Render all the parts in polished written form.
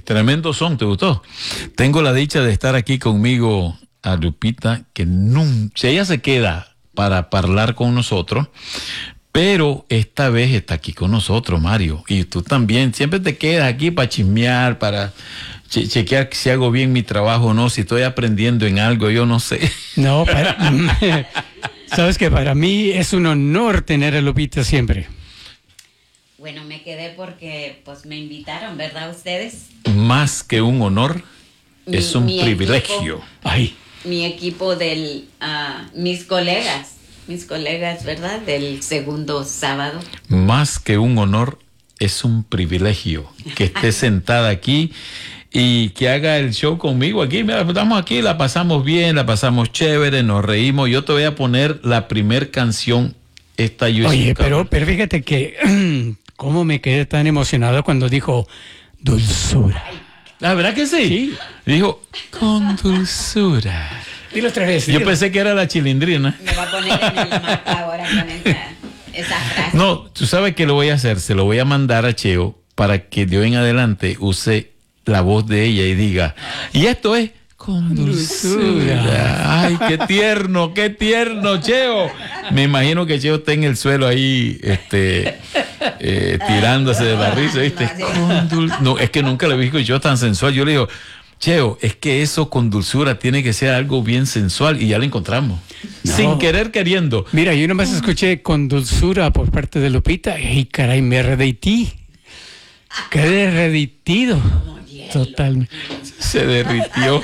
Tremendo son, ¿te gustó? Tengo la dicha de estar aquí conmigo a Lupita, que nunca, si ella se queda para hablar con nosotros, pero esta vez está aquí con nosotros, Mario, y tú también, siempre te quedas aquí para chismear, para chequear si hago bien mi trabajo o no, si estoy aprendiendo en algo, yo no sé. No, sabes que para mí es un honor tener a Lupita siempre. Bueno, me quedé porque pues me invitaron, ¿verdad ustedes? Más que un honor, es un privilegio. Ay. Mi equipo mis colegas, ¿verdad? Del segundo sábado. Más que un honor, es un privilegio que esté sentada aquí y que haga el show conmigo aquí. Mira, estamos aquí, la pasamos bien, la pasamos chévere, nos reímos. Yo te voy a poner la primer canción. Oye, pero fíjate que cómo me quedé tan emocionado cuando dijo dulzura. ¿La verdad que sí? Sí. Dijo, con dulzura. Dilo otra vez. Yo pensé que era la chilindrina. Me va a poner en el mapa ahora con esa frase. No, tú sabes que lo voy a hacer. Se lo voy a mandar a Cheo para que de hoy en adelante use la voz de ella y diga, y esto es con dulzura. Ay, qué tierno, Cheo. Me imagino que Cheo está en el suelo ahí, tirándose de la risa, ¿viste? No, es que nunca le vi yo tan sensual. Yo le digo, Cheo, es que eso con dulzura tiene que ser algo bien sensual, y ya lo encontramos. No. Sin querer queriendo. Mira, yo nomás escuché con dulzura por parte de Lupita. ¡Ay, caray, me derretí! Quedé derretido. Totalmente. Se derritió.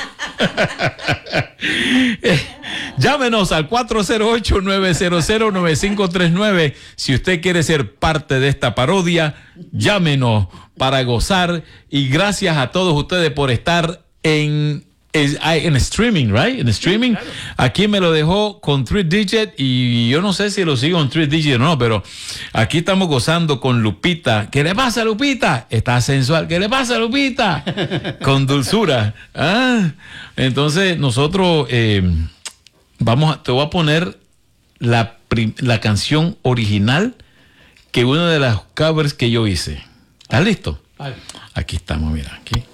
Llámenos al 408-900-9539. Si usted quiere ser parte de esta parodia, llámenos para gozar. Y gracias a todos ustedes por estar en streaming, right? En streaming. Sí, claro. Aquí me lo dejó con 3Digit y yo no sé si lo sigo en 3Digit o no, pero aquí estamos gozando con Lupita. ¿Qué le pasa, Lupita? Está sensual. ¿Qué le pasa, Lupita? Con dulzura. Entonces nosotros te voy a poner la canción original, que una de las covers que yo hice. ¿Estás listo? Vale. Aquí estamos, mira, aquí.